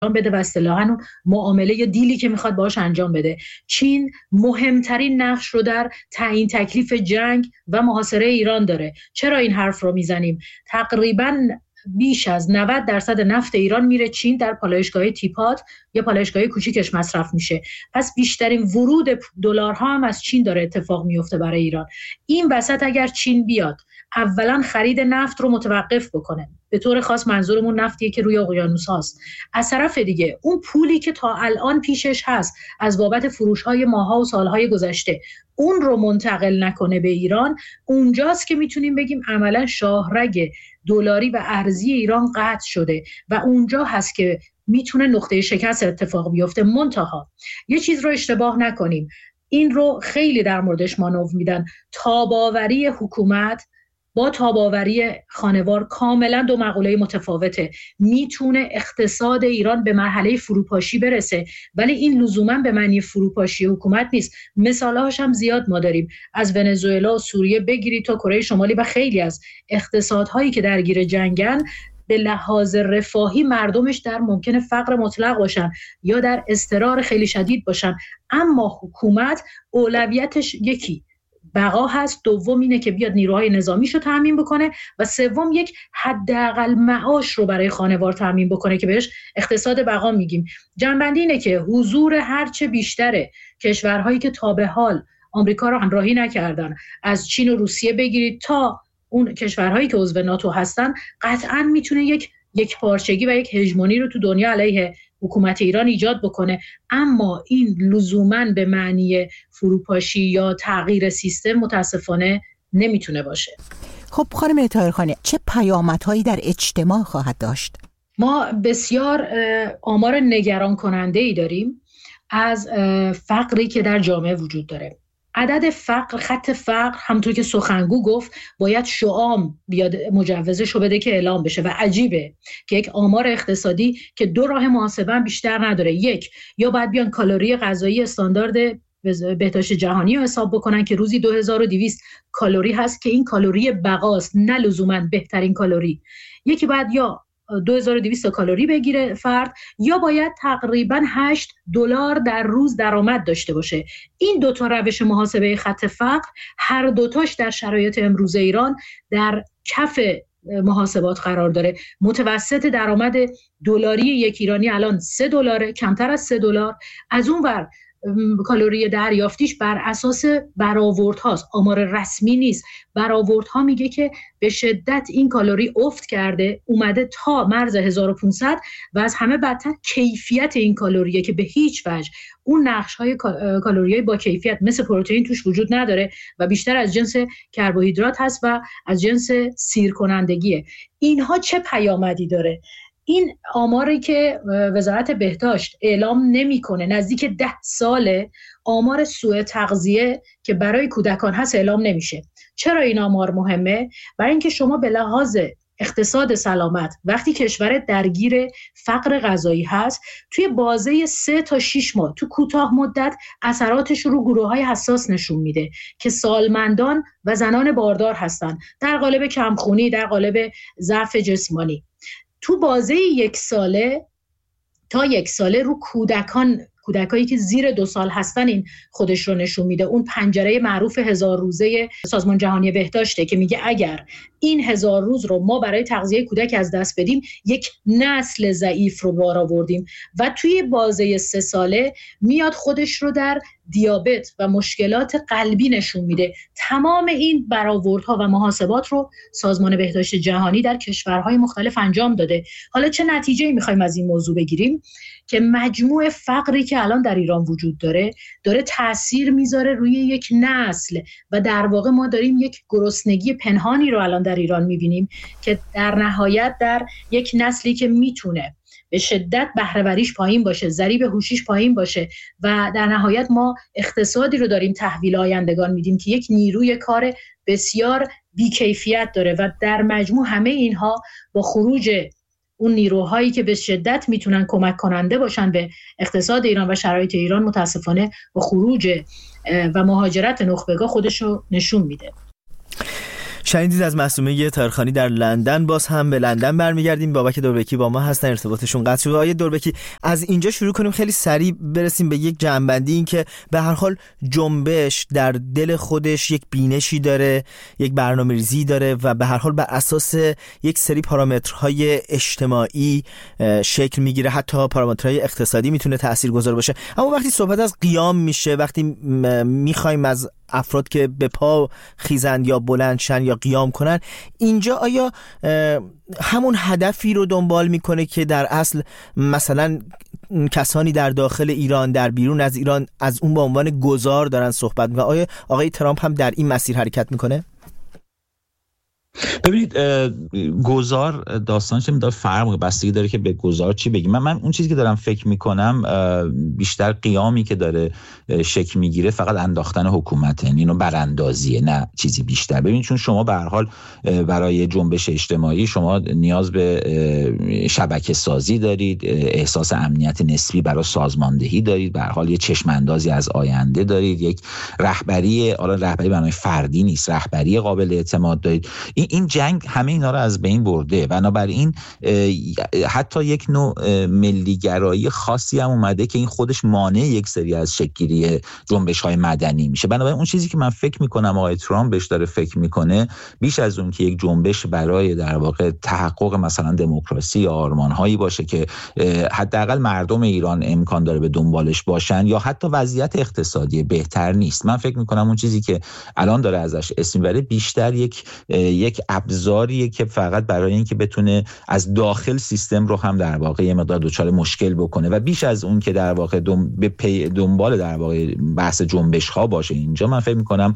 بده و اصطلاحاً معامله یا دیلی که میخواد باهاش انجام بده. چین مهمترین نقش رو در تعیین تکلیف جنگ و محاصره ایران داره. چرا این حرف رو میزنیم؟ تقریباً بیش از 90% نفت ایران میره چین، در پالایشگاه تیپات یا پالایشگاه کوچیکش مصرف میشه. پس بیشترین ورود دلارها هم از چین داره اتفاق میفته برای ایران. این وسط اگر چین بیاد اولا خرید نفت رو متوقف بکنه، به طور خاص منظورمون نفتیه که روی اقیانوس هاست، از طرف دیگه اون پولی که تا الان پیشش هست از بابت فروش‌های ماها و سالهای گذشته اون رو منتقل نکنه به ایران، اونجاست که میتونیم بگیم عملا شاهرگ دلاری و ارزی ایران قطع شده و اونجا هست که میتونه نقطه شکست اتفاق بیفته. منتها یه چیز رو اشتباه نکنیم، این رو خیلی در موردش مانور میدن، تاباوری حکومت با تاباوری خانوار کاملا دو مقوله متفاوته. میتونه اقتصاد ایران به مرحله فروپاشی برسه، ولی این لزوما به معنی فروپاشی حکومت نیست. مثالهاش هم زیاد ما داریم، از ونزوئلا و سوریه بگیرید تا کره شمالی و خیلی از اقتصادهایی که درگیر جنگن، به لحاظ رفاهی مردمش در ممکنه فقر مطلق باشن یا در اضطرار خیلی شدید باشن، اما حکومت اولویتش یکی بقا هست، دوم اینه که بیاد نیروهای نظامیشو تامین بکنه و سوم یک حداقل معاش رو برای خانوار تامین بکنه که بهش اقتصاد بقا میگیم. جنبندی اینه که حضور هرچه بیشتره کشورهایی که تا به حال آمریکا رو همراهی نکردن، از چین و روسیه بگیرید تا اون کشورهایی که عضو ناتو هستن، قطعاً میتونه یک پارچگی و یک هژمونی رو تو دنیا علیه حکومت ایران ایجاد بکنه، اما این لزوماً به معنی فروپاشی یا تغییر سیستم متاسفانه نمیتونه باشه. خب خانم طاهرخانی، چه پیامدهایی در اجتماع خواهد داشت؟ ما بسیار آمار نگران کننده‌ای داریم از فقری که در جامعه وجود داره. عدد فقر، خط فقر، همونطور که سخنگو گفت باید شعام بیاد مجوزش رو بده که اعلام بشه و عجیبه که یک آمار اقتصادی که دو راه محاسبه بیشتر نداره. یک، یا باید بیان کالری غذایی استاندارد بهداشت جهانی رو حساب بکنن که روزی 2200 کالری هست که این کالری بقاست نه لزوماً بهترین کالری. یکی باید یا 2200 کالری بگیره فرد، یا باید تقریباً $8 در روز درآمد داشته باشه. این دوتا روش محاسبه خط فقر هر دوتاش در شرایط امروز ایران در کف محاسبات قرار داره. متوسط درآمد دلاری یک ایرانی الان $3، کمتر از $3. از اون ور کالری دریافتیش بر اساس برآوردهاست، آمار رسمی نیست. برآوردها میگه که به شدت این کالری افت کرده، اومده تا مرز 1500 و از همه بدتر کیفیت این کالریه که به هیچ وجه اون نقش‌های کالریای با کیفیت مثل پروتئین توش وجود نداره و بیشتر از جنس کربوهیدرات هست و از جنس سیر کنندگیه. اینها چه پیامدی داره؟ این آماری که وزارت بهداشت اعلام نمی‌کنه نزدیک 10 ساله، آمار سوء تغذیه که برای کودکان هست اعلام نمیشه. چرا این آمار مهمه؟ برای اینکه شما به لحاظ اقتصاد سلامت وقتی کشور درگیر فقر غذایی هست، توی بازه 3 تا 6 ماه تو کوتاه مدت اثراتش رو گروه‌های حساس نشون میده که سالمندان و زنان باردار هستن، در قالب کمخونی، در قالب ضعف جسمانی. تو بازه 1 ساله تا 1 ساله رو کودکایی که زیر 2 سال هستن این خودش رو نشون میده. اون پنجره معروف 1000 روزه سازمان جهانی بهداشته که میگه اگر این 1000 روز رو ما برای تغذیه کودک از دست بدیم، یک نسل ضعیف رو بار آوردیم. و توی بازه 3 ساله میاد خودش رو در دیابت و مشکلات قلبی نشون میده. تمام این برآوردها و محاسبات رو سازمان بهداشت جهانی در کشورهای مختلف انجام داده. حالا چه نتیجه‌ای می‌خوایم از این موضوع بگیریم؟ که مجموع فقری که الان در ایران وجود داره تأثیر میذاره روی یک نسل و در واقع ما داریم یک گرسنگی پنهانی رو الان در ایران میبینیم که در نهایت در یک نسلی که میتونه به شدت بهره‌وریش پایین باشه، ضریب هوشیش پایین باشه و در نهایت ما اقتصادی رو داریم تحویل آیندگان میدیم که یک نیروی کار بسیار بیکیفیت داره و در مجموع همه اینها با خروج اون نیروهایی که به شدت میتونن کمک کننده باشن به اقتصاد ایران و شرایط ایران، متاسفانه با خروج و مهاجرت نخبگاه خودشو نشون میده. شنیدید از معصومه طاهرخانی در لندن. باز هم به لندن برمیگردیم. بابک دوربکی با ما هستن، ارتباطشون قطع شده. آقای دوربکی، از اینجا شروع کنیم خیلی سریع برسیم به یک جنبندی، این که به هر حال جنبش در دل خودش یک بینشی داره، یک برنامه‌ریزی داره و به هر حال بر اساس یک سری پارامترهای اجتماعی شکل میگیره، حتی پارامترهای اقتصادی میتونه تاثیرگذار باشه. اما وقتی صحبت از قیام میشه، وقتی میخوایم از افراد که به پا خیزند یا بلند شن یا قیام کنن، اینجا آیا همون هدفی رو دنبال میکنه که در اصل مثلا کسانی در داخل ایران، در بیرون از ایران از اون به عنوان گذار دارن صحبت میکنن؟ آیا آقای ترامپ هم در این مسیر حرکت میکنه؟ ببینید، گذار داستانش میداره فرق بستگی داره که به گذار چی بگیم. من اون چیزی که دارم فکر میکنم بیشتر قیامی که داره شکل میگیره فقط انداختن حکومت، یعنی اینو براندازیه، نه چیزی بیشتر. ببین چون شما به هر حال برای جنبش اجتماعی شما نیاز به شبکه سازی دارید، احساس امنیت نسبی برای سازماندهی دارید، به هر حال یه چشم اندازی از آینده دارید، یک رهبری، حالا رهبری برای فردی نیست، رهبری قابل اعتماد دارید. این جنگ همه اینا رو از بین برده، بنابراین حتی یک نوع ملیگرایی خاصی هم اومده که این خودش مانع یک سری از شکل‌گیری جنبش‌های مدنی میشه. بنابراین اون چیزی که من فکر میکنم آقای ترامپ بهش داره فکر میکنه، بیش از اون که یک جنبش برای در واقع تحقق مثلا دموکراسی یا آرمان‌هایی باشه که حداقل مردم ایران امکان داره به دنبالش باشن، یا حتی وضعیت اقتصادی بهتر نیست. من فکر میکنم اون چیزی که الان داره ازش اسم میبره بیشتر یک ابزاریه که فقط برای اینکه بتونه از داخل سیستم رو هم در واقع یه مقدار دچار مشکل بکنه و بیش از اون که در واقع دنبال در واقع بحث جنبش ها باشه. اینجا من فکر میکنم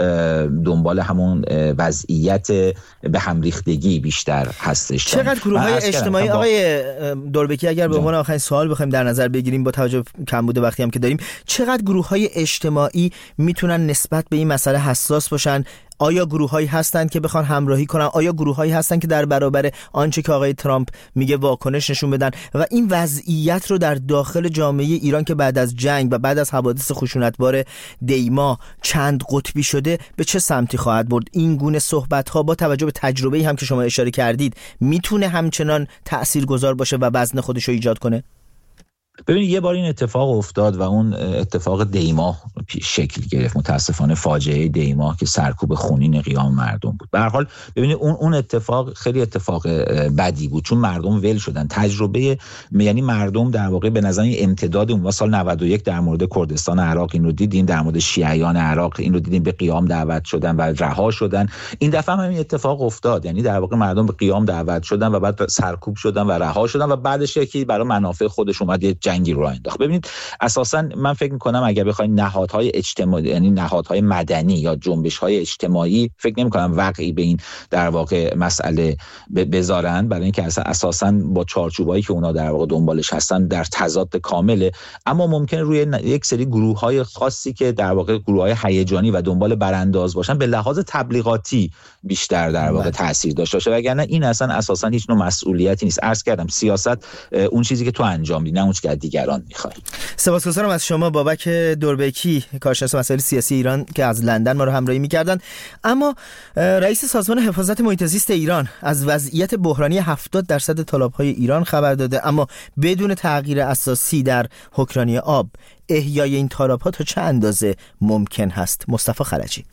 دنبال همون وضعیت به هم ریختگی بیشتر هستش. چقدر گروه‌های اجتماعی آقای دوربکی، اگر به عنوان آخرین سوال بخوایم در نظر بگیریم با توجه به کمبود وقتی هم که داریم، چقدر گروه‌های اجتماعی میتونن نسبت به این مسئله حساس باشن؟ آیا گروه‌هایی هستند که بخوان همراهی کنن؟ آیا گروه‌هایی هستند که در برابر آنچه که آقای ترامپ میگه واکنش نشون بدن؟ و این وضعیت رو در داخل جامعه ایران که بعد از جنگ و بعد از حوادث خشونتبار دیما چند قطبی شده به چه سمتی خواهد برد؟ این گونه صحبت‌ها با توجه به تجربه‌ای هم که شما اشاره کردید میتونه همچنان تاثیرگذار باشه و وزن خودش رو ایجاد کنه؟ ببینید، یه بار این اتفاق افتاد و اون اتفاق دیما شکل گرفت، متاسفانه فاجعه دیما که سرکوب خونین قیام مردم بود. به هر حال ببینید اون اتفاق خیلی اتفاق بدی بود، چون مردم ول شدن. تجربه، یعنی مردم در واقع به نظر امتداد اون سال 91 در مورد کردستان عراق این رو دیدیم، در مورد شیعیان عراق این رو دیدیم، به قیام دعوت شدن و رها شدن. این دفعه هم همین اتفاق افتاد، یعنی در واقع مردم به قیام دعوت شدن و بعد سرکوب شدن و رها شدن و بعدش یکی برای منافع خودش اومد جنگی رو انداخت. ببینید اساسا من فکر می‌کنم اگر بخواید نهادهای اجتماعی، یعنی نهادهای مدنی یا جنبش‌های اجتماعی، فکر نمی‌کنم واقعی به این در واقع مسئله بذارن، برای اینکه اساسا با چارچوبایی که اونا در واقع دنبالش هستن در تضاد کامله. اما ممکنه روی یک سری گروه‌های خاصی که در واقع گروه‌های هیجانی و دنبال برانداز باشن به لحاظ تبلیغاتی بیشتر در واقع تاثیر داشته باشه، وگرنه این اصلا اساسا هیچ نوع مسئولیتی نیست. عرض کردم سیاست اون چیزی که تو انجام میدی، نه اون چیزی که دیگران میخوای. سپاسگزارم از شما بابک دوربکی، کارشناس مسائل سیاسی ایران که از لندن ما رو همراهی می‌کردن. اما رئیس سازمان حفاظت محیط زیست ایران از وضعیت بحرانی 70% تالاب‌های ایران خبر داده، اما بدون تغییر اساسی در حکمرانی آب. احیای این تالاب‌ها تا چه اندازه ممکن هست؟ مصطفی خلجی.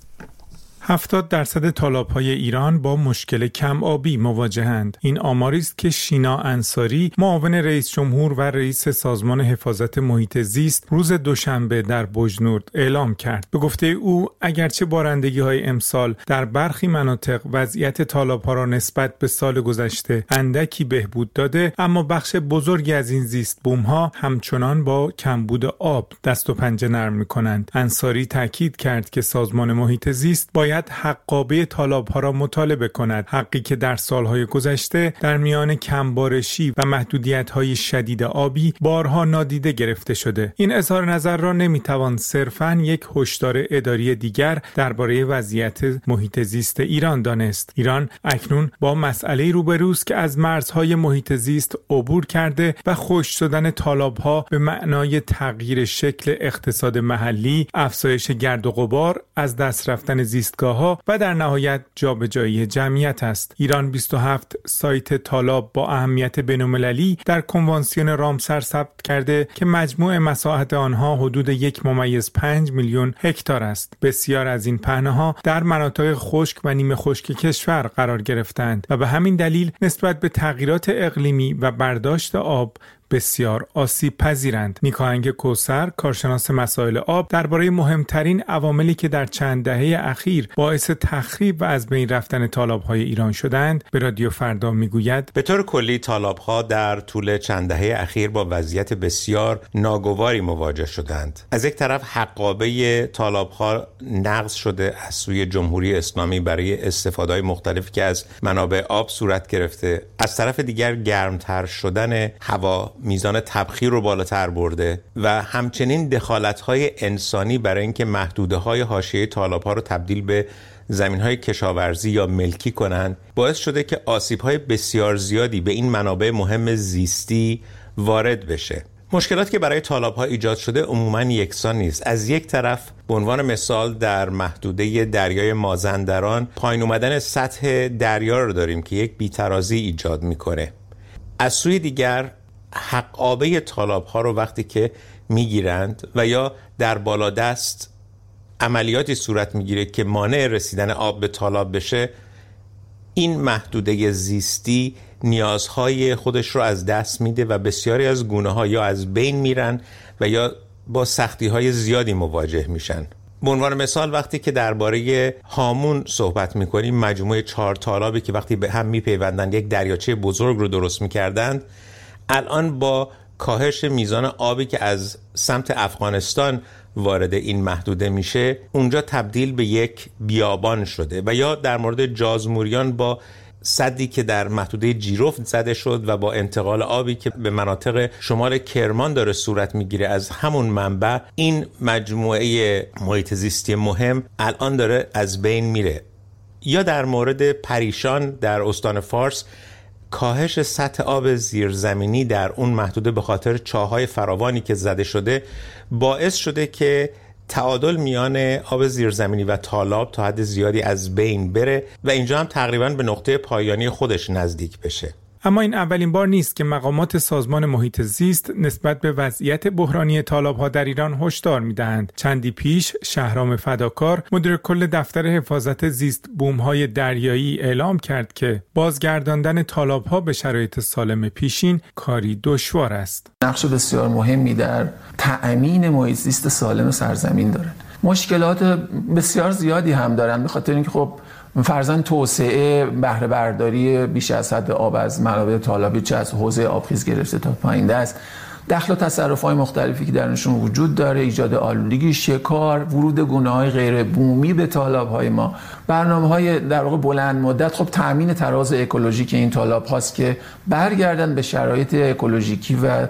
70% تالاب‌های ایران با مشکل کم آبی مواجهند. این آماری است که شینا انصاری، معاون رئیس جمهور و رئیس سازمان حفاظت محیط زیست، روز دوشنبه در بجنورد اعلام کرد. به گفته او، اگرچه بارندگی‌های امسال در برخی مناطق وضعیت تالاب‌ها را نسبت به سال گذشته اندکی بهبود داده، اما بخش بزرگی از این زیست بوم‌ها همچنان با کمبود آب دست و پنجه نرم می‌کنند. انصاری تاکید کرد که سازمان محیط زیست باید حقابه تالاب‌ها را مطالبه کند، حقی که در سالهای گذشته در میان کمبارشی و محدودیت‌های شدید آبی بارها نادیده گرفته شده. این اظهار نظر را نمیتوان صرفاً یک هشدار اداری دیگر درباره وضعیت محیط زیست ایران دانست. ایران اکنون با مسئله روبروست که از مرزهای محیط زیست عبور کرده و خشک شدن تالاب‌ها به معنای تغییر شکل اقتصاد محلی، افزایش گرد و غبار، از دست رفتن زیست ایستگاه‌ها و در نهایت جابجایی جمعیت است. ایران 27 سایت تالاب با اهمیت بین‌المللی در کنوانسیون رامسر ثبت کرده که مجموع مساحت آنها حدود 1.5 میلیون هکتار است. بسیار از این پهنه‌ها در مناطق خشک و نیمه خشک کشور قرار گرفتند و به همین دلیل نسبت به تغییرات اقلیمی و برداشت آب بسیار آسیب پذیرند. نیکاهنگ کوثر، کارشناس مسائل آب، درباره مهمترین عواملی که در چند دهه اخیر باعث تخریب و از بین رفتن تالاب‌های ایران شدند به رادیو فردا میگوید: به طور کلی تالاب‌ها در طول چند دهه اخیر با وضعیت بسیار ناگواری مواجه شدند. از یک طرف حقابه تالاب‌ها نقض شده از سوی جمهوری اسلامی برای استفاده‌های مختلفی که از منابع آب صورت گرفته. از طرف دیگر گرمتر شدن هوا میزان تبخیر رو بالاتر برده و همچنین دخالت‌های انسانی برای اینکه محدوده‌های حاشیه تالاب‌ها رو تبدیل به زمین‌های کشاورزی یا ملکی کنند باعث شده که آسیب‌های بسیار زیادی به این منابع مهم زیستی وارد بشه. مشکلاتی که برای تالاب‌ها ایجاد شده عموماً یکسان نیست. از یک طرف به عنوان مثال در محدوده دریای مازندران پایین اومدن سطح دریا رو داریم که یک بی‌ترازی ایجاد می‌کنه. از سوی دیگر حقابه تالاب‌ها رو وقتی که میگیرند و یا در بالادست عملیاتی صورت میگیره که مانع رسیدن آب به تالاب بشه، این محدوده زیستی نیازهای خودش رو از دست میده و بسیاری از گونه‌ها یا از بین میرن و یا با سختی‌های زیادی مواجه میشن. به عنوان مثال وقتی که درباره هامون صحبت میکنیم، مجموعه 4 تالابی که وقتی به هم میپیوندن یک دریاچه بزرگ رو درست میکردند، الان با کاهش میزان آبی که از سمت افغانستان وارد این محدوده میشه اونجا تبدیل به یک بیابان شده. و یا در مورد جازموریان با سدی که در محدوده جیرفت زده شد و با انتقال آبی که به مناطق شمال کرمان داره صورت میگیره از همون منبع، این مجموعه محیط زیستی مهم الان داره از بین میره. یا در مورد پریشان در استان فارس، کاهش سطح آب زیرزمینی در اون محدوده به خاطر چاه‌های فراوانی که زده شده باعث شده که تعادل میان آب زیرزمینی و تالاب تا حد زیادی از بین بره و اینجا هم تقریباً به نقطه پایانی خودش نزدیک بشه. اما این اولین بار نیست که مقامات سازمان محیط زیست نسبت به وضعیت بحرانی تالاب‌ها در ایران هشدار می‌دهند. چندی پیش شهرام فداکار، مدیر کل دفتر حفاظت زیست بوم‌های دریایی، اعلام کرد که بازگرداندن تالاب‌ها به شرایط سالم پیشین کاری دشوار است. نقش بسیار مهمی در تأمین محیط زیست سالم سرزمین دارند. مشکلات بسیار زیادی هم دارند، به خاطر اینکه خب فرضاً توسعه بهره برداری بیش از حد آب از منابع تالابی، چه از حوزه آبخیز گرفته تا پایین دست، دخل و تصرف‌های مختلفی که درشون وجود داره، ایجاد آلودگی، شکار، ورود گونه‌های غیر بومی به تالاب‌های ما، برنامه‌های در واقع بلند مدت، خب تامین تراز اکولوژیک این تالاب هاست که برگردن به شرایط اکولوژیکی و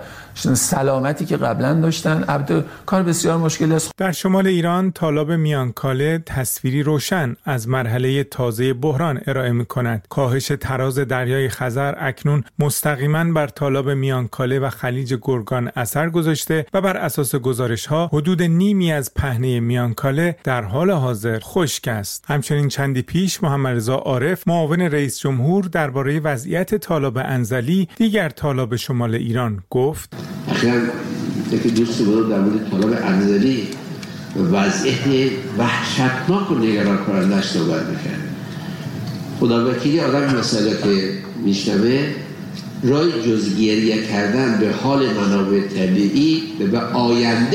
سلامتی که قبلا داشتن. البته کار بسیار مشکل است. در شمال ایران تالاب میانکاله تصویری روشن از مرحله تازه بحران ارائه می‌کند. کاهش تراز دریای خزر اکنون مستقیما بر تالاب میانکاله و خلیج گرگان اثر گذاشته و بر اساس گزارش‌ها حدود نیمی از پهنه میانکاله در حال حاضر خشک است. همچنین چندی پیش محمد رضا عارف، معاون رئیس جمهور، درباره وضعیت تالاب انزلی، دیگر تالاب شمال ایران گفت: اخیراً یکی دوستی بود در مورد طالب انزلی وضعیت وحشتناک و نگران کننده‌اش صحبت می‌کرد. خداوکیلی آدم مسئله که میشنوه رای جز گریه کردن به حال منابع طبیعی و به آینده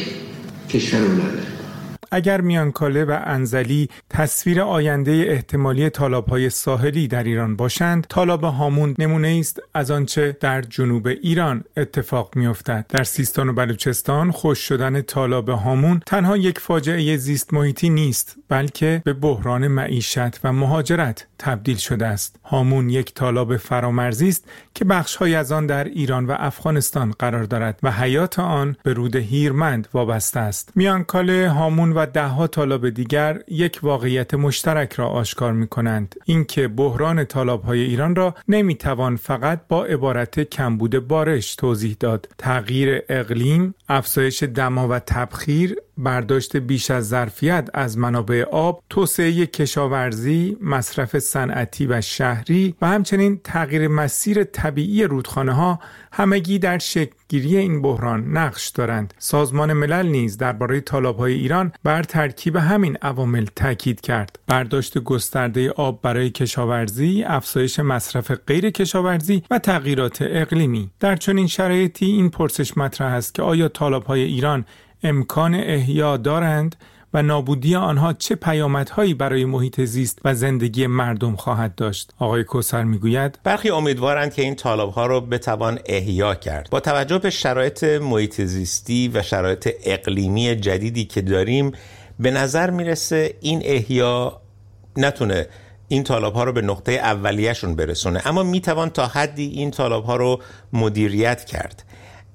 کشور نداره. اگر میانکاله و انزلی تصویر آینده احتمالی تالاب‌های ساحلی در ایران باشند، تالاب هامون نمونه است از آنچه در جنوب ایران اتفاق می‌افتد. در سیستان و بلوچستان خشک شدن تالاب هامون تنها یک فاجعه زیست محیطی نیست، بلکه به بحران معیشت و مهاجرت تبدیل شده است. هامون یک تالاب فرامرزی است که بخش‌های از آن در ایران و افغانستان قرار دارد و حیات آن به رود هیرمند وابسته است. میانکاله، هامون و ده‌ها تالاب دیگر یک واقعیت مشترک را آشکار می‌کنند، اینکه بحران تالاب‌های ایران را نمی‌توان فقط با عبارت کمبود بارش توضیح داد. تغییر اقلیم، افزایش دما و تبخیر، برداشت بیش از ظرفیت از منابع آب، توسعه کشاورزی، مصرف صنعتی و شهری و همچنین تغییر مسیر طبیعی رودخانه‌ها همگی در شکل‌گیری این بحران نقش دارند. سازمان ملل نیز درباره تالاب‌های ایران بر ترکیب همین عوامل تاکید کرد. برداشت گسترده آب برای کشاورزی، افزایش مصرف غیر کشاورزی و تغییرات اقلیمی. در چنین شرایطی این پرسش مطرح است که آیا تالاب‌های ایران امکان احیا دارند و نابودی آنها چه پیامدهایی برای محیط زیست و زندگی مردم خواهد داشت؟ آقای کوثر میگوید برخی امیدوارند که این تالاب‌ها را بتوان احیا کرد. با توجه به شرایط محیط زیستی و شرایط اقلیمی جدیدی که داریم، به نظر میرسه این احیا نتونه این تالاب‌ها رو به نقطه اولیه‌شون برسونه، اما میتوان تا حدی این تالاب‌ها رو مدیریت کرد.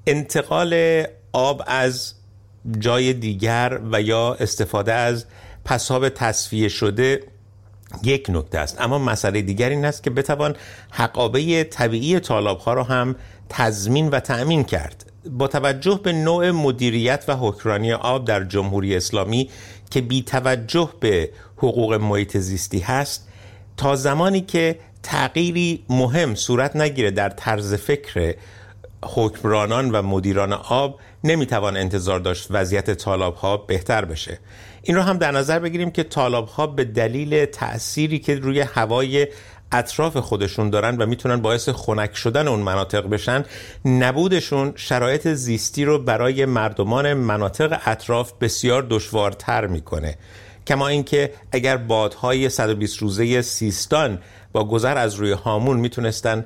انتقال آب از جای دیگر و یا استفاده از پساب تصفیه شده یک نکته است، اما مسئله دیگر این است که بتوان حقابه طبیعی تالاب‌ها را هم تضمین و تأمین کرد. با توجه به نوع مدیریت و حکمرانی آب در جمهوری اسلامی که بی توجه به حقوق محیط زیستی هست، تا زمانی که تغییری مهم صورت نگیره در طرز فکر حکمرانان و مدیران آب، نمیتوان انتظار داشت وضعیت تالاب‌ها بهتر بشه. این رو هم در نظر بگیریم که تالاب‌ها به دلیل تأثیری که روی هوای اطراف خودشون دارن و میتونن باعث خنک شدن اون مناطق بشن، نبودشون شرایط زیستی رو برای مردمان مناطق اطراف بسیار دشوارتر میکنه. کما اینکه اگر بادهای 120 روزه سیستان با گذر از روی هامون میتونستن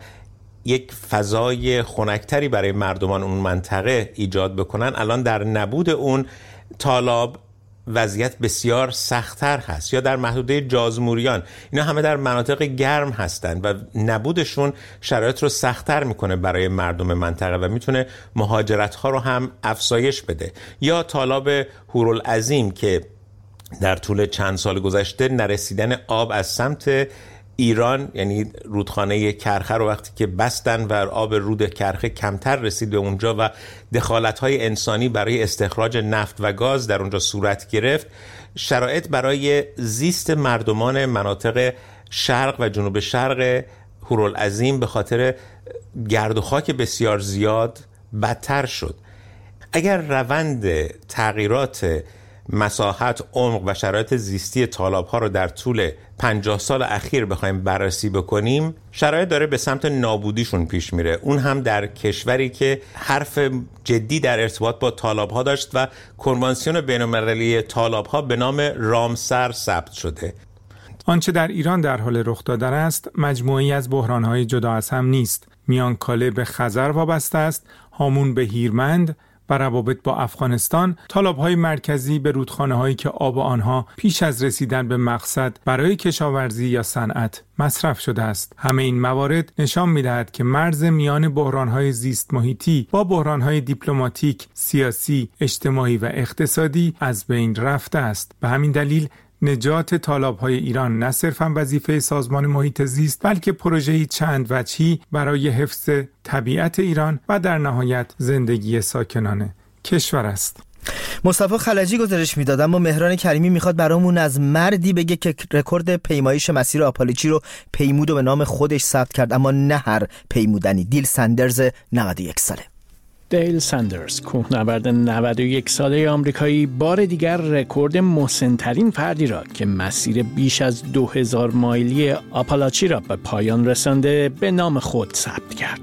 یک فضای خنکتری برای مردمان اون منطقه ایجاد بکنن، الان در نبود اون تالاب وضعیت بسیار سخت‌تر هست. یا در محدوده جازموریان، اینا همه در مناطق گرم هستن و نبودشون شرایط رو سخت‌تر میکنه برای مردم منطقه و میتونه مهاجرت‌ها رو هم افزایش بده. یا تالاب هورالعظیم که در طول چند سال گذشته نرسیدن آب از سمت ایران، یعنی رودخانه کرخه رو وقتی که بستن و آب رود کرخه کمتر رسید به اونجا و دخالت‌های انسانی برای استخراج نفت و گاز در اونجا صورت گرفت، شرایط برای زیست مردمان مناطق شرق و جنوب شرق هورالعظیم به خاطر گرد و خاک بسیار زیاد بدتر شد. اگر روند تغییرات مساحت، عمق و شرایط زیستی تالاب‌ها رو در طول 50 سال اخیر بخوایم بررسی بکنیم، شرایط داره به سمت نابودیشون پیش میره. اون هم در کشوری که حرف جدی در ارتباط با تالاب‌ها داشت و کنوانسیون بین‌المللی تالاب‌ها به نام رامسر ثبت شده. آنچه در ایران در حال رخ داده است، مجموعی از بحران‌های جدا از هم نیست. میانکاله به خزر وابسته است، هامون به هیرمند و روابط با افغانستان، تالاب‌های مرکزی به رودخانه‌هایی که آب آنها پیش از رسیدن به مقصد برای کشاورزی یا صنعت مصرف شده است. همه این موارد نشان می‌دهد که مرز میان بحران‌های زیست محیطی با بحران‌های دیپلماتیک، سیاسی، اجتماعی و اقتصادی از بین رفته است. به همین دلیل نجات تالاب‌های ایران نه صرفاً وظیفه سازمان محیط زیست، بلکه پروژه‌ای چند وجهی برای حفظ طبیعت ایران و در نهایت زندگی ساکنان کشور است. مصطفی خلجی گزارش میداد، اما مهران کریمی میخواد برامون از مردی بگه که رکورد پیمایش مسیر آپالاچی رو پیمود و به نام خودش ثبت کرد، اما نه هر پیمودنی. دیل سندرز 91 ساله. دیل سندرز، کوهنورد 91 ساله آمریکایی، بار دیگر رکورد مسن‌ترین فردی را که مسیر بیش از 2000 مایلی آپالاچی را به پایان رسانده به نام خود ثبت کرد.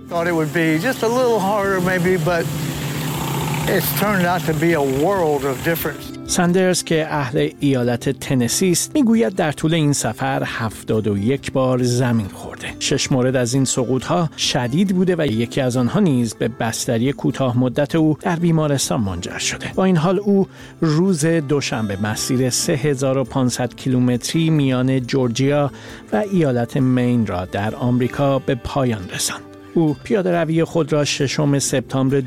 سندرز که اهل ایالت تنسی است میگوید در طول این سفر 71 بار زمین خورده. 6 مورد از این سقوط‌ها شدید بوده و یکی از آنها نیز به بستری کوتاه مدت او در بیمارستان منجر شده. با این حال او روز دوشنبه مسیر 3500 کیلومتری میان جورجیا و ایالت مین را در آمریکا به پایان رساند. او پیاده‌روی خود را 6 سپتامبر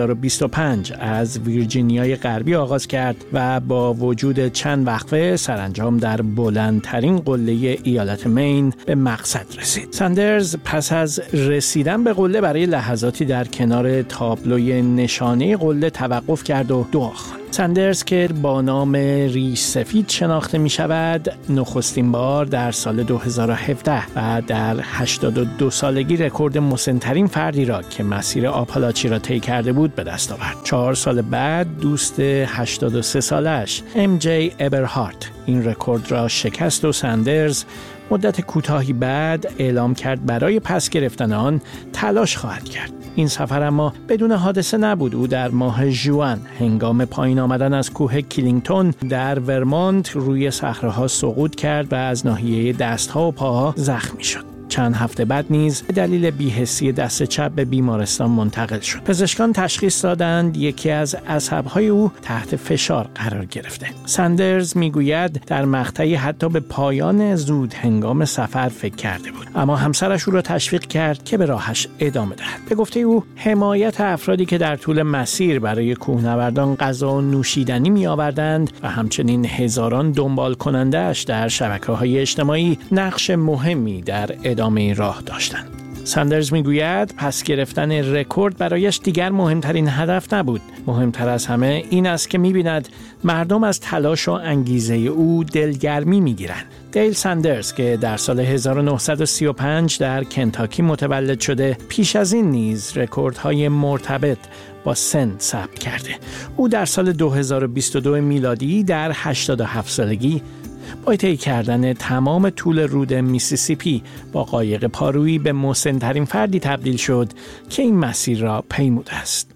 2025 از ویرجینیای غربی آغاز کرد و با وجود چند وقفه سرانجام در بلندترین قله ایالت مین به مقصد رسید. ساندرز پس از رسیدن به قله برای لحظاتی در کنار تابلوی نشانه قله توقف کرد و دعا خواند. ساندرز که با نام ریش سفید شناخته می شود، نخستین بار در سال 2017 و در 82 سالگی رکورد مسن‌ترین فردی را که مسیر آپالاچی را طی کرده بود به دست آورد. 4 سال بعد دوست 83 سالش MJ ابرهارت این رکورد را شکست و ساندرز مدت کوتاهی بعد اعلام کرد برای پس گرفتن آن تلاش خواهد کرد. این سفر اما بدون حادثه نبود. او در ماه ژوئن هنگام پایین آمدن از کوه کلینگتون در ورمونت روی صخره‌ها سقوط کرد و از ناحیه دست‌ها و پاها زخمی شد. چند هفته بعد نیز به دلیل بی‌حسی دست چپ به بیمارستان منتقل شد. پزشکان تشخیص دادند یکی از عصب‌های او تحت فشار قرار گرفته. ساندرز میگوید در مقطعی حتی به پایان زود هنگام سفر فکر کرده بود، اما همسرش او را تشویق کرد که به راهش ادامه دهد. به گفته او حمایت افرادی که در طول مسیر برای کوهنوردان غذا و نوشیدنی می‌آوردند و همچنین هزاران دنبال کننده‌اش در شبکه‌های اجتماعی نقش مهمی در ادامه راه داشتند. ساندرز میگوید پس گرفتن رکورد برایش دیگر مهمترین هدف نبود. مهمتر از همه این است که می‌بیند مردم از تلاش و انگیزه او دلگرمی می‌گیرند. دیل ساندرز که در سال 1935 در کنتاکی متولد شده، پیش از این نیز رکوردهای مرتبط با سن ثبت کرده. او در سال 2022 میلادی در 87 سالگی با طی کردن تمام طول رود میسیسیپی با قایق پارویی به مسن‌ترین فردی تبدیل شد که این مسیر را پیموده است.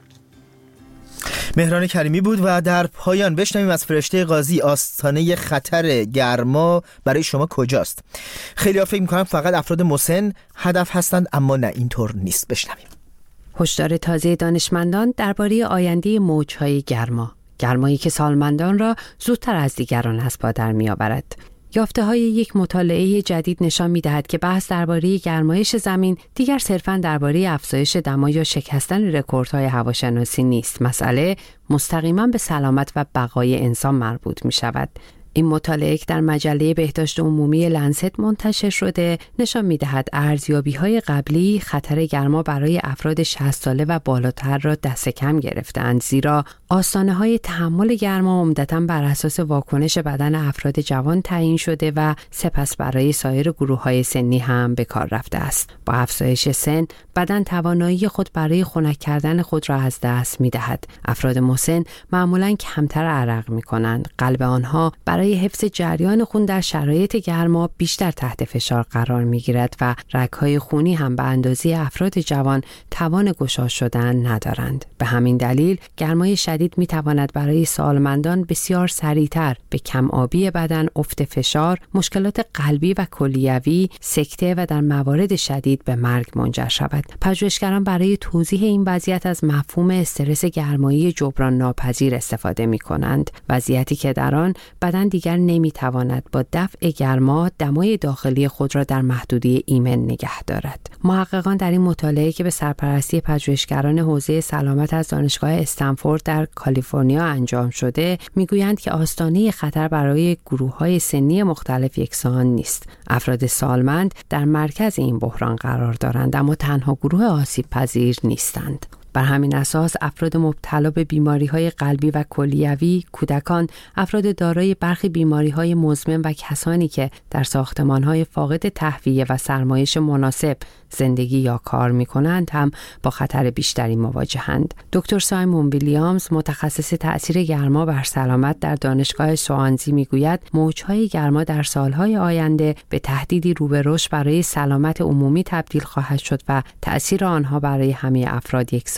مهران کریمی بود و در پایان بشنویم از فرشته قاضی آستانه خطر گرما برای شما کجاست؟ خیلی‌ها فکر می‌کنن فقط افراد مسن هدف هستند، اما نه، اینطور نیست. بشنویم. هشدار تازه دانشمندان درباره آینده موج‌های گرمایی که سالمندان را زودتر از دیگران از پا در می‌آورد. یافته‌های یک مطالعه جدید نشان می‌دهد که بحث درباره گرمایش زمین دیگر صرفاً درباره افزایش دما یا شکستن رکوردهای هواشناسی نیست. مسئله مستقیما به سلامت و بقای انسان مربوط می‌شود. این مطالعه که در مجله بهداشت عمومی لنست منتشر شده نشان می‌دهد ارزیابی‌های قبلی خطر گرما برای افراد 60 ساله و بالاتر را دست کم گرفتند، زیرا آستانه‌های تحمل گرما عمدتاً بر اساس واکنش بدن افراد جوان تعیین شده و سپس برای سایر گروه‌های سنی هم به کار رفته است. با افزایش سن بدن توانایی خود برای خنک کردن خود را از دست می‌دهد. افراد مسن معمولاً کمتر عرق می‌کنند. قلب آنها برای حفظ جریان خون در شرایط گرما بیشتر تحت فشار قرار می‌گیرد و رگ‌های خونی هم به اندازه افراد جوان توان گشاد شدن ندارند. به همین دلیل گرمای شدید می‌تواند برای سالمندان بسیار سریعتر به کم‌آبی بدن، افت فشار، مشکلات قلبی و کلیوی، سکته و در موارد شدید به مرگ منجر شود. پژوهشگران برای توضیح این وضعیت از مفهوم استرس گرمایی جبران ناپذیر استفاده می‌کنند، وضعیتی که در آن بدن دیگر نمیتواند با دفع گرما دمای داخلی خود را در محدوده ایمن نگه دارد. محققان در این مطالعه که به سرپرستی پژوهشگران حوزه سلامت از دانشگاه استنفورد در کالیفرنیا انجام شده میگویند که آستانه خطر برای گروه‌های سنی مختلف یکسان نیست. افراد سالمند در مرکز این بحران قرار دارند، اما تنها گروه آسیب پذیر نیستند. بر همین اساس افراد مبتلا به بیماری‌های قلبی و کلیوی، کودکان، افراد دارای برخی بیماری‌های مزمن و کسانی که در ساختمان‌های فاقد تهویه و سرمایش مناسب زندگی یا کار می‌کنند هم با خطر بیشتری مواجهند. دکتر سایمون ویلیامز متخصص تأثیر گرما بر سلامت در دانشگاه سوانزی میگوید موج‌های گرما در سال‌های آینده به تهدیدی رو به رشد برای سلامت عمومی تبدیل خواهد شد و تأثیر آنها برای همه افراد یکسان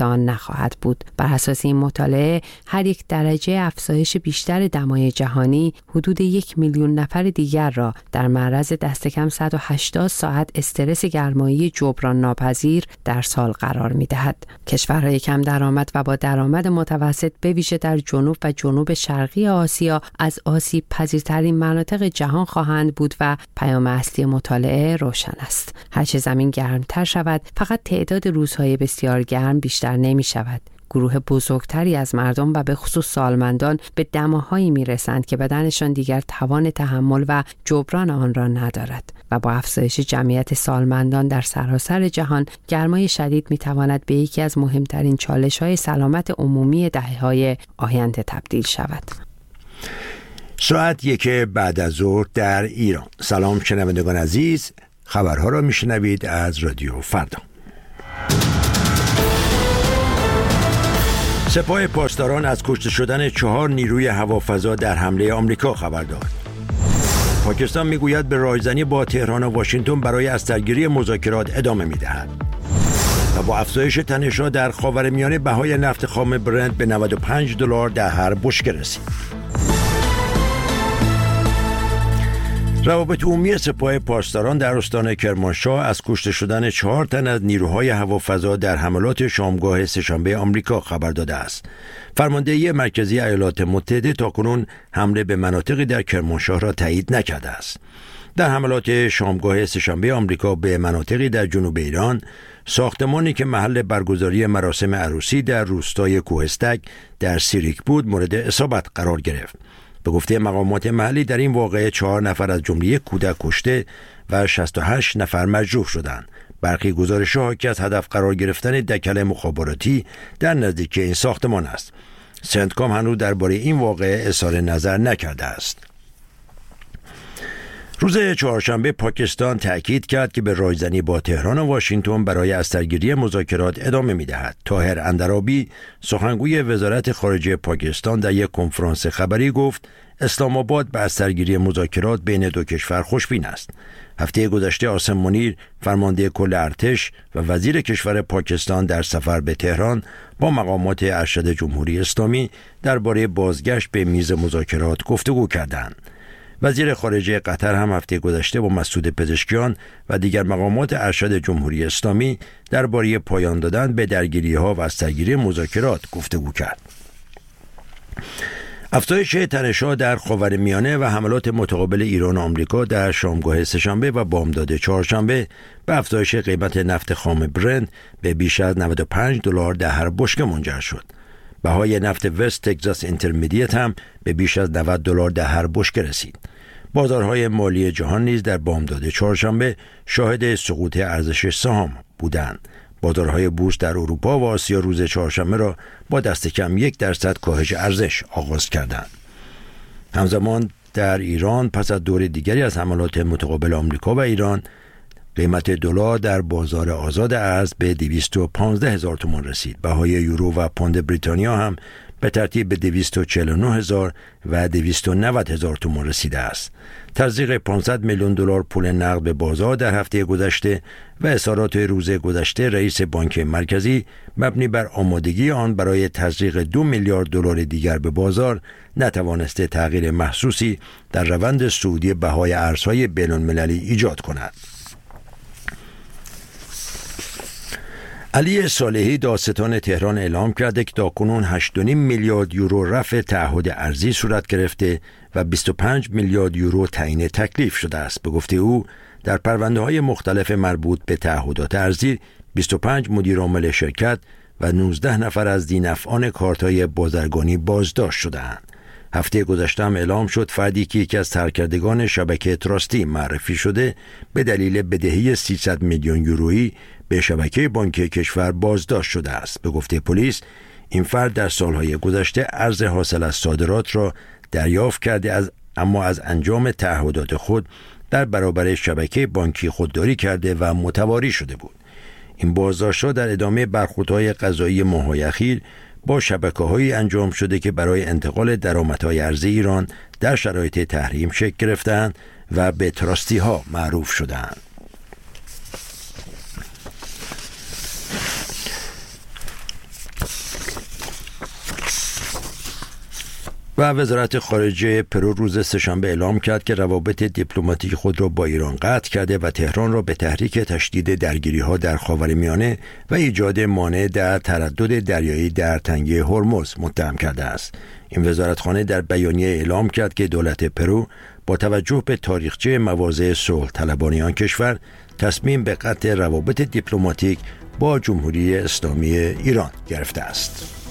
یکسان نخواهد بود. بر اساس این مطالعه هر یک درجه افزایش بیشتر دمای جهانی حدود 1 میلیون نفر دیگر را در معرض دست کم 180 ساعت استرس گرمایی جبران ناپذیر در سال قرار می‌دهد. کشورهای کم درآمد و با درآمد متوسط به ویژه در جنوب و جنوب شرقی آسیا از آسیب پذیرترین مناطق جهان خواهند بود و پیام اصلی مطالعه روشن است. هرچه زمین گرمتر شود، فقط تعداد روزهای بسیار گرم بیشتر نمی شود. گروه بزرگتری از مردم و به خصوص سالمندان به دماهایی می رسند که بدنشان دیگر توان تحمل و جبران آن را ندارد و با افزایش جمعیت سالمندان در سراسر جهان گرمای شدید می تواند به یکی از مهمترین چالش‌های سلامت عمومی دهه‌های آینده تبدیل شود. ساعت 1 بعد از ظهر در ایران. سلام شنوندگان عزیز، خبرها را میشنوید از رادیو فردا. سپاه پاسداران از کشته شدن 4 نیروی هوافضا در حمله آمریکا خبر داد. پاکستان میگوید به راهزنی با تهران و واشنگتن برای استرگیری مذاکرات ادامه میدهد. و با افزایش تنش‌ها در خاورمیانه بهای نفت خام برنت به $95 در هر بشکه رسید. روابط عمومی سپاه پاسداران در استان کرمانشاه از کشته شدن 4 تن از نیروهای هوافضا در حملات شامگاه سه‌شنبه آمریکا خبر داده است. فرماندهی مرکزی ایالات متحده تاکنون حمله به مناطقی در کرمانشاه را تایید نکرده است. در حملات شامگاه سه‌شنبه آمریکا به مناطقی در جنوب ایران، ساختمانی که محل برگزاری مراسم عروسی در روستای کوهستک در سیریک بود مورد اصابت قرار گرفت. به گفته مقامات محلی در این واقعه 4 نفر از جمله یک کودک کشته و 68 نفر مجروح شدند. برخی گزارش‌ها حاکی از هدف قرار گرفتن دکل مخابراتی در نزدیکی این ساختمان است. سنتکام هنوز درباره این واقعه اظهار نظر نکرده است. روز چهارشنبه پاکستان تأکید کرد که به راهزنی با تهران و واشنگتن برای استرگیری مذاکرات ادامه می‌دهد. طاهر اندرابی، سخنگوی وزارت خارجه پاکستان، در یک کنفرانس خبری گفت اسلام آباد به استرگیری مذاکرات بین دو کشور خوشبین است. هفته گذشته عاصم منیر، فرمانده کل ارتش و وزیر کشور پاکستان در سفر به تهران با مقامات ارشد جمهوری اسلامی درباره بازگشت به میز مذاکرات گفتگو کردند. وزیر خارجه قطر هم هفته گذشته با مسعود پزشکیان و دیگر مقامات ارشد جمهوری اسلامی درباره پایان دادن به درگیری‌ها و استرگیری مذاکرات گفتگو کرد. افزایش تنش‌ها در خاورمیانه و حملات متقابل ایران و آمریکا در شامگاه سه‌شنبه و بامداد چهارشنبه به افزایش قیمت نفت خام برنت به بیش از $95 در هر بشکه منجر شد. بهای نفت وست تگزاس اینترمدیت هم به بیش از $90 در هر بشکه رسید. بازارهای مالی جهان نیز در بامداد چهارشنبه شاهد سقوط ارزش سهام بودند. بازارهای بورس در اروپا و آسیا روز چهارشنبه را با دست کم 1% کاهش ارزش آغاز کردند. همزمان در ایران پس از دور دیگری از حملات متقابل آمریکا و ایران، قیمت دلار در بازار آزاد ارز به 215,000 تومان رسید. بهای یورو و پوند بریتانیا هم به ترتیب به 249,000 و 290,000 تومان رسیده است. تزریق $500 میلیون پول نقد به بازار در هفته گذشته و اظهارات روز گذشته رئیس بانک مرکزی مبنی بر آمادگی آن برای تزریق $2 میلیارد دیگر به بازار نتوانسته تغییر محسوسی در روند صعودی بهای ارزهای بین‌المللی ایجاد کند. علی صالحی، دادستان تهران، اعلام کرده که تاکنون 8.5 میلیارد یورو رفع تعهد ارزی صورت گرفته و 25 میلیارد یورو تعیین تکلیف شده است. به گفته او در پرونده‌های مختلف مربوط به تعهدات ارزی 25 مدیر عامل شرکت و 19 نفر از ذی‌نفعان کارت‌های بازرگانی بازداشت شده‌اند. هفته گذشته هم اعلام شد فردی که یکی از سرکردگان شبکه تراستی معرفی شده به دلیل بدهی 300 میلیون یورویی به شبکه بانکی کشور بازداشت شده است. به گفته پلیس این فرد در سالهای گذشته ارز حاصل از صادرات را دریافت کرده اما از انجام تعهدات خود در برابر شبکه بانکی خودداری کرده و متواری شده بود. این بازداشت‌ها در ادامه برخوردهای قضایی ماه‌های اخیر با شبکه‌هایی انجام شده که برای انتقال درآمدهای ارزی ایران در شرایط تحریم شکل گرفتند و به تراستی‌ها معروف شدند. و وزارت خارجه پرو روز سه‌شنبه اعلام کرد که روابط دیپلماتیک خود را با ایران قطع کرده و تهران را به تحریک تشدید درگیری‌ها در خاورمیانه و ایجاد مانع در تردد دریایی در تنگه هرمز متهم کرده است. این وزارتخانه در بیانیه اعلام کرد که دولت پرو با توجه به تاریخچه مواضع صلح طلبانه آن کشور تصمیم به قطع روابط دیپلماتیک با جمهوری اسلامی ایران گرفته است.